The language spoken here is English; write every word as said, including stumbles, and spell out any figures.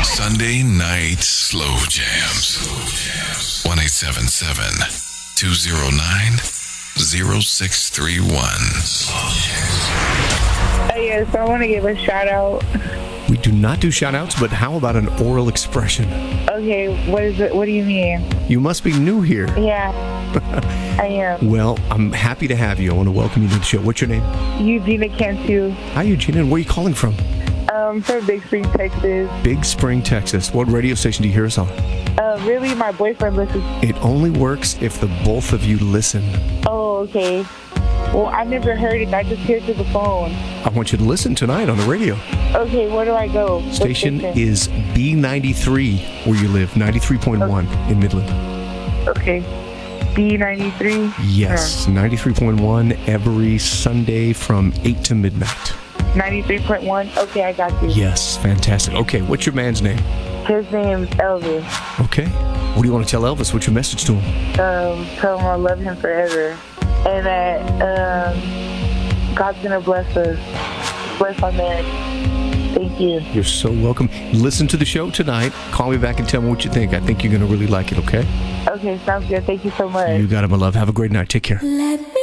Sunday Night Slow Jams. one eight seven seven, two oh nine, oh six three one. Oh, yes, I want to give a shout out. We do not do shout-outs, but how about an oral expression? Okay, what is it? What do you mean? You must be new here. Yeah, I am. Well, I'm happy to have you. I want to welcome you to the show. What's your name? Eugenia Cantu. Hi, Eugenia. And where are you calling from? Um, from Big Spring, Texas. Big Spring, Texas. What radio station do you hear us on? Uh, really, my boyfriend listens. It only works if the both of you listen. Oh, okay. Well, I never heard it. I just hear it through the phone. I want you to listen tonight on the radio. Okay, where do I go? What Station is B ninety-three, where you live, ninety-three point one in Midland. Okay. B ninety-three? Yes, ninety-three point one every Sunday from eight to midnight. ninety-three point one? Okay, I got you. Yes, fantastic. Okay, what's your man's name? His name's Elvis. Okay. What do you want to tell Elvis? What's your message to him? Um, tell him I love him forever. And that um, God's going to bless us. Bless our marriage. Thank you. You're so welcome. Listen to the show tonight. Call me back and tell me what you think. I think you're going to really like it, okay? Okay, sounds good. Thank you so much. You got it, my love. Have a great night. Take care. Let me